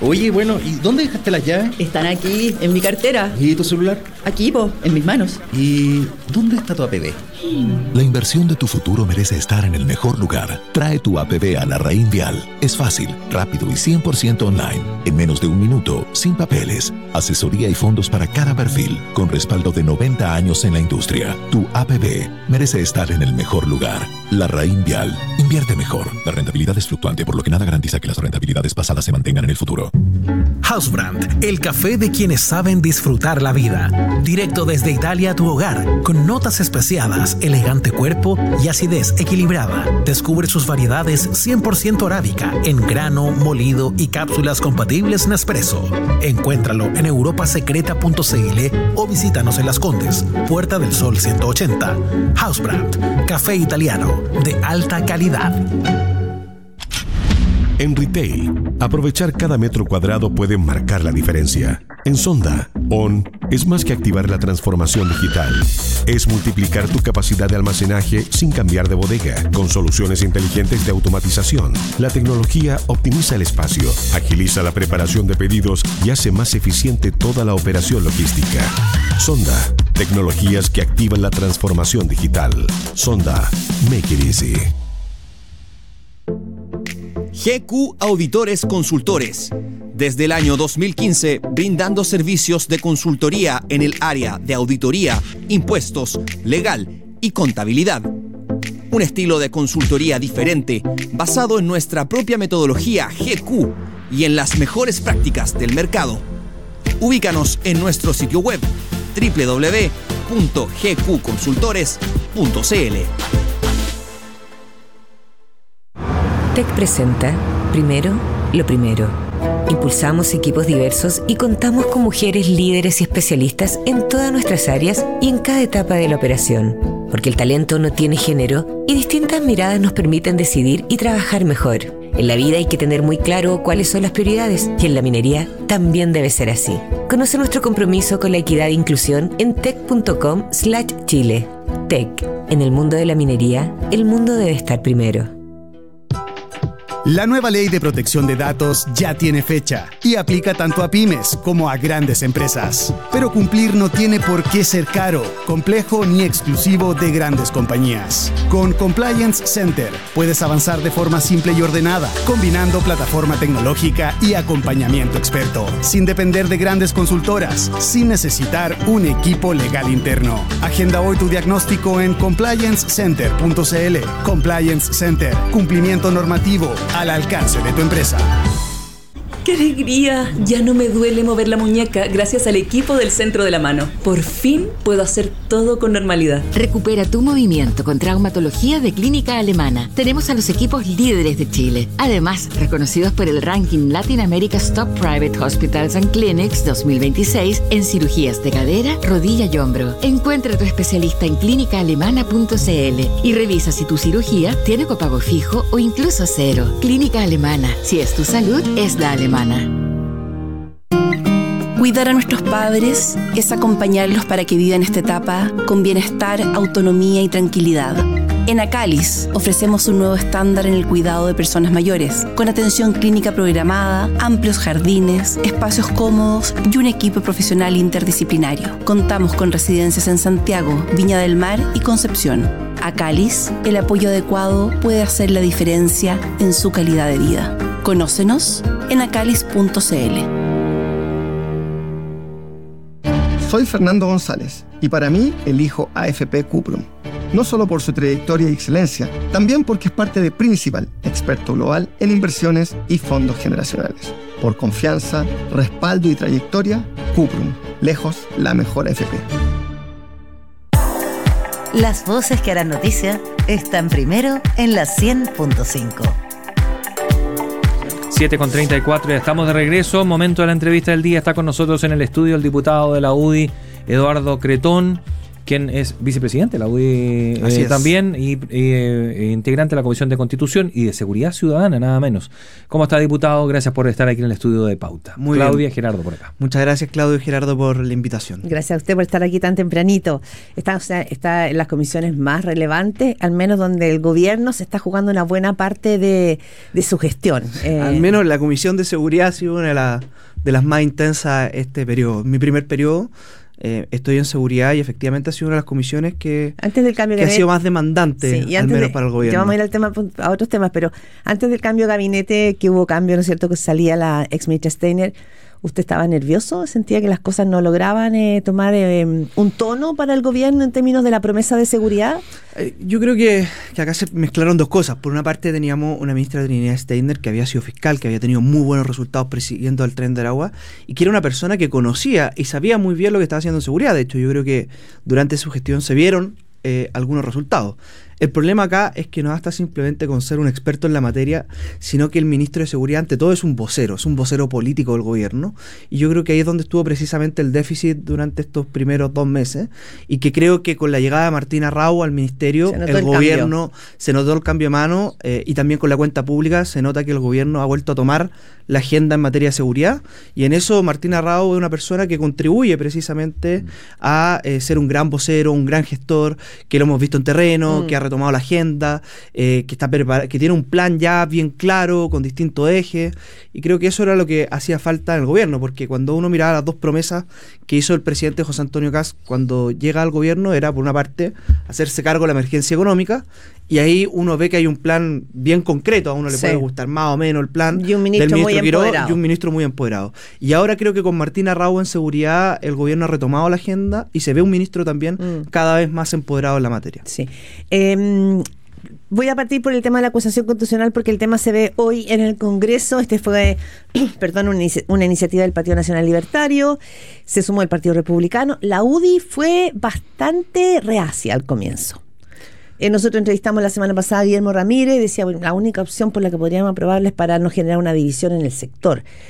Oye, bueno, ¿y dónde dejaste las llaves? Están aquí, en mi cartera. ¿Y tu celular? Aquí, en mis manos. ¿Y dónde está tu APB? La inversión de tu futuro merece estar en el mejor lugar. Trae tu APB a Larraín Vial. Es fácil, rápido y 100% online. En menos de un minuto, sin papeles. Asesoría y fondos para cada perfil, con respaldo de 90 años en la industria. Tu APB merece estar en el mejor lugar. Larraín Vial. Invierte mejor. La rentabilidad es fluctuante, por lo que nada garantiza que las rentabilidades pasadas se mantengan en el futuro. Housebrand, el café de quienes saben disfrutar la vida. Directo desde Italia a tu hogar, con notas especiadas, elegante cuerpo y acidez equilibrada. Descubre sus variedades 100% arábica, en grano, molido y cápsulas compatibles Nespresso. Encuéntralo en europasecreta.cl o visítanos en Las Condes, Puerta del Sol 180. Housebrand, café italiano de alta calidad. En retail, aprovechar cada metro cuadrado puede marcar la diferencia. En Sonda, ON es más que activar la transformación digital. Es multiplicar tu capacidad de almacenaje sin cambiar de bodega, con soluciones inteligentes de automatización. La tecnología optimiza el espacio, agiliza la preparación de pedidos y hace más eficiente toda la operación logística. Sonda, tecnologías que activan la transformación digital. Sonda, make it easy. GQ Auditores Consultores. Desde el año 2015, brindando servicios de consultoría en el área de auditoría, impuestos, legal y contabilidad. Un estilo de consultoría diferente, basado en nuestra propia metodología GQ y en las mejores prácticas del mercado. Ubícanos en nuestro sitio web www.gqconsultores.cl. TEC presenta Primero, lo primero. Impulsamos equipos diversos y contamos con mujeres líderes y especialistas en todas nuestras áreas y en cada etapa de la operación. Porque el talento no tiene género y distintas miradas nos permiten decidir y trabajar mejor. En la vida hay que tener muy claro cuáles son las prioridades y en la minería también debe ser así. Conoce nuestro compromiso con la equidad e inclusión en tec.com/Chile. TEC. En el mundo de la minería, el mundo debe estar primero. La nueva ley de protección de datos ya tiene fecha y aplica tanto a pymes como a grandes empresas. Pero cumplir no tiene por qué ser caro, complejo ni exclusivo de grandes compañías. Con Compliance Center puedes avanzar de forma simple y ordenada, combinando plataforma tecnológica y acompañamiento experto, sin depender de grandes consultoras, sin necesitar un equipo legal interno. Agenda hoy tu diagnóstico en compliancecenter.cl. Compliance Center, cumplimiento normativo al alcance de tu empresa. ¡Qué alegría! Ya no me duele mover la muñeca gracias al equipo del Centro de la Mano. Por fin puedo hacer todo con normalidad. Recupera tu movimiento con traumatología de Clínica Alemana. Tenemos a los equipos líderes de Chile. Además, reconocidos por el ranking Latin America's Top Private Hospitals and Clinics 2026 en cirugías de cadera, rodilla y hombro. Encuentra a tu especialista en clínicaalemana.cl y revisa si tu cirugía tiene copago fijo o incluso cero. Clínica Alemana. Si es tu salud, es la alemana. Cuidar a nuestros padres es acompañarlos para que vivan esta etapa con bienestar, autonomía y tranquilidad. En Acalis ofrecemos un nuevo estándar en el cuidado de personas mayores, con atención clínica programada, amplios jardines, espacios cómodos y un equipo profesional interdisciplinario. Contamos con residencias en Santiago, Viña del Mar y Concepción. Acalis, el apoyo adecuado puede hacer la diferencia en su calidad de vida. Conócenos en acalis.cl. Soy Fernando González y para mí elijo AFP Cuprum. No solo por su trayectoria y excelencia, también porque es parte de Principal, experto global en inversiones y fondos generacionales. Por confianza, respaldo y trayectoria, Cuprum, lejos la mejor AFP. Las voces que harán noticia están primero en la 100.5. 7:34, ya estamos de regreso. Momento de la entrevista del día. Está con nosotros en el estudio el diputado de la UDI, Eduardo Cretón, quien es vicepresidente de la UDI también, y integrante de la Comisión de Constitución y de Seguridad Ciudadana, nada menos. ¿Cómo está, diputado? Gracias por estar aquí en el estudio de Pauta. Muy Claudia bien. y Gerardo por acá. Muchas gracias, Claudio y Gerardo, por la invitación. Gracias a usted por estar aquí tan tempranito. Está en las comisiones más relevantes, al menos donde el gobierno se está jugando una buena parte de su gestión. Al menos la Comisión de Seguridad ha sido una de las más intensas este periodo. Mi primer periodo, estoy en seguridad y efectivamente ha sido una de las comisiones que antes del cambio ha sido más demandante, sí, al menos para el gobierno. Ya vamos a ir a otros temas, pero antes del cambio de gabinete, que hubo cambio, ¿no es cierto?, que salía la ex ministra Steiner, ¿usted estaba nervioso? ¿Sentía que las cosas no lograban tomar un tono para el gobierno en términos de la promesa de seguridad? Yo creo que acá se mezclaron dos cosas. Por una parte teníamos una ministra Trinidad Steiner que había sido fiscal, que había tenido muy buenos resultados persiguiendo al Tren del Agua y que era una persona que conocía y sabía muy bien lo que estaba haciendo en seguridad. De hecho, yo creo que durante su gestión se vieron algunos resultados. El problema acá es que no basta simplemente con ser un experto en la materia, sino que el ministro de Seguridad ante todo es un vocero político del gobierno, y yo creo que ahí es donde estuvo precisamente el déficit durante estos primeros 2 meses, y que creo que con la llegada de Martina Raúl al ministerio, el gobierno se notó el cambio de mano, y también con la cuenta pública se nota que el gobierno ha vuelto a tomar la agenda en materia de seguridad, y en eso Martina Raúl es una persona que contribuye precisamente a ser un gran vocero, un gran gestor, que lo hemos visto en terreno, que ha retomado la agenda, que tiene un plan ya bien claro, con distintos ejes, y creo que eso era lo que hacía falta en el gobierno, porque cuando uno miraba las dos promesas que hizo el presidente José Antonio Kast cuando llega al gobierno, era por una parte hacerse cargo de la emergencia económica, y ahí uno ve que hay un plan bien concreto, a uno le puede gustar más o menos el plan y un ministro del muy Quiró, empoderado. y un ministro muy empoderado. Y ahora creo que con Martina Raúl en seguridad el gobierno ha retomado la agenda y se ve un ministro también cada vez más empoderado en la materia. Sí. Voy a partir por el tema de la acusación constitucional porque el tema se ve hoy en el Congreso. Este fue, una iniciativa del Partido Nacional Libertario, se sumó el Partido Republicano. La UDI fue bastante reacia al comienzo. Nosotros entrevistamos la semana pasada a Guillermo Ramírez y decía, bueno, la única opción por la que podríamos aprobarla es para no generar una división en el sector.